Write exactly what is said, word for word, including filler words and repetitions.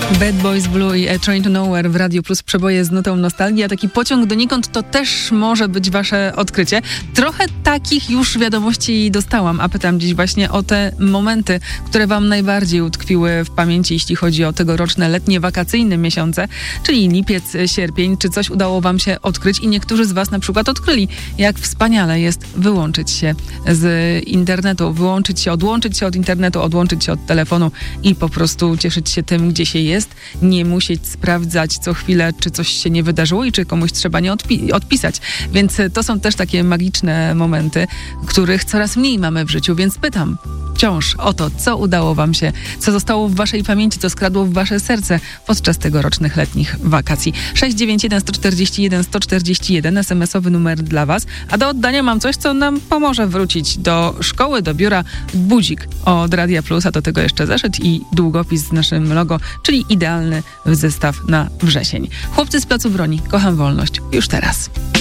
Bad Boys Blue i A Train to Nowhere w Radio Plus, przeboje z nutą nostalgii, a taki pociąg donikąd to też może być wasze odkrycie. Trochę takich już wiadomości dostałam, a pytam dziś właśnie o te momenty, które wam najbardziej utkwiły w pamięci, jeśli chodzi o tegoroczne letnie, wakacyjne miesiące, czyli lipiec, sierpień. Czy coś udało wam się odkryć i niektórzy z was na przykład odkryli, jak wspaniale jest wyłączyć się z internetu, wyłączyć się, odłączyć się od internetu, odłączyć się od telefonu i po prostu cieszyć się tym, gdzie się jest, nie musieć sprawdzać co chwilę, czy coś się nie wydarzyło i czy komuś trzeba nie odpi- odpisać. Więc to są też takie magiczne momenty, których coraz mniej mamy w życiu, więc pytam wciąż o to, co udało wam się, co zostało w waszej pamięci, co skradło w wasze serce podczas tegorocznych letnich wakacji. sześć dziewięć jeden, sto czterdzieści jeden, sto czterdzieści jeden, es em es owy numer dla was, a do oddania mam coś, co nam pomoże wrócić do szkoły, do biura. Budzik od Radia Plus, a do tego jeszcze zeszyt i długopis z naszym logo, czyli idealny zestaw na wrzesień. Chłopcy z Placu Broni, kocham wolność. Już teraz.